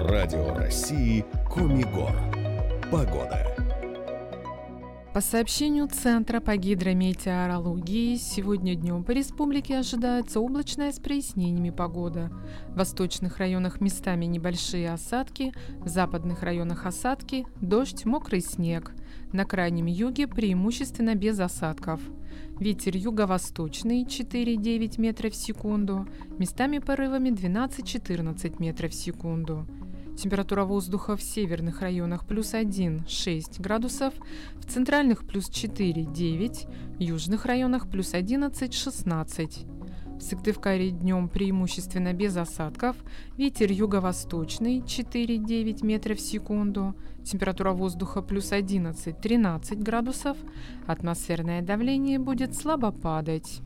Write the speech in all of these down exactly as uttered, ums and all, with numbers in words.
Радио России Коми-Гор. Погода. По сообщению Центра по гидрометеорологии, сегодня днем по республике ожидается облачная с прояснениями погода. В восточных районах местами небольшие осадки, в западных районах осадки, дождь, мокрый снег. На крайнем юге преимущественно без осадков. Ветер юго-восточный четыре-девять метров в секунду, местами порывами двенадцать-четырнадцать метров в секунду. Температура воздуха в северных районах плюс один-шесть градусов, в центральных плюс четыре-девять, в южных районах плюс одиннадцать-шестнадцать. В Сыктывкаре днем преимущественно без осадков, ветер юго-восточный четыре-девять метров в секунду, температура воздуха плюс одиннадцать-тринадцать градусов, атмосферное давление будет слабо падать.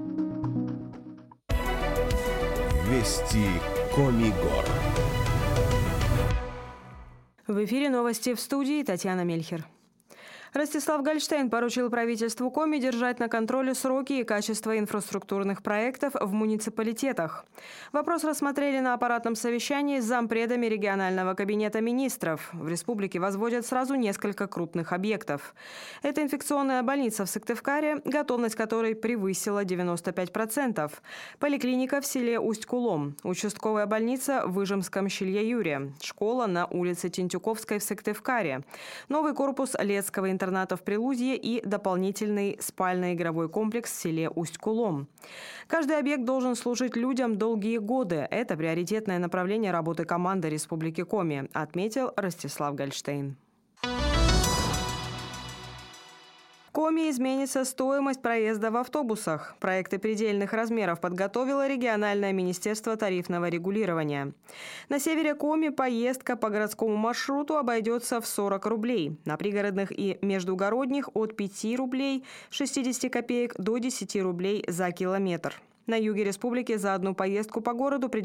Вести Коми-Гор. В эфире новости, в студии Татьяна Мельхер. Ростислав Гольштейн поручил правительству Коми держать на контроле сроки и качество инфраструктурных проектов в муниципалитетах. Вопрос рассмотрели на аппаратном совещании с зампредами регионального кабинета министров. В республике возводят сразу несколько крупных объектов. Это инфекционная больница в Сыктывкаре, готовность которой превысила девяносто пять процентов. Поликлиника в селе Усть-Кулом. Участковая больница в Выжемском Щелья-Юре. Школа на улице Тентюковской в Сыктывкаре. Новый корпус Лецкого интерната в Прилузье и дополнительный спально-игровой комплекс в селе Усть-Кулом. Каждый объект должен служить людям долгие годы. Это приоритетное направление работы команды Республики Коми, отметил Ростислав Гольштейн. В Коми изменится стоимость проезда в автобусах. Проекты предельных размеров подготовило региональное министерство тарифного регулирования. На севере Коми поездка по городскому маршруту обойдется в сорок рублей. На пригородных и междугородних от пяти рублей шестидесяти копеек до десяти рублей за километр. На юге республики за одну поездку по городу придется